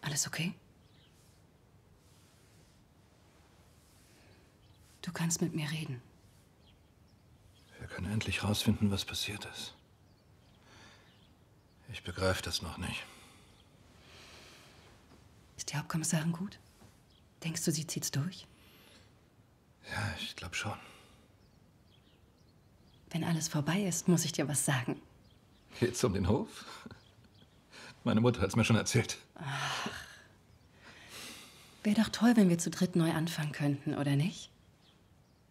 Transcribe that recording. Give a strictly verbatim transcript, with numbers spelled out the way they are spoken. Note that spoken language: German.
Alles okay? Du kannst mit mir reden. Wir können endlich rausfinden, was passiert ist. Ich begreife das noch nicht. Ist die Hauptkommissarin gut? Denkst du, sie zieht's durch? Ja, ich glaube schon. Wenn alles vorbei ist, muss ich dir was sagen. Geht's um den Hof? Meine Mutter hat's mir schon erzählt. Ach. Wäre doch toll, wenn wir zu dritt neu anfangen könnten, oder nicht?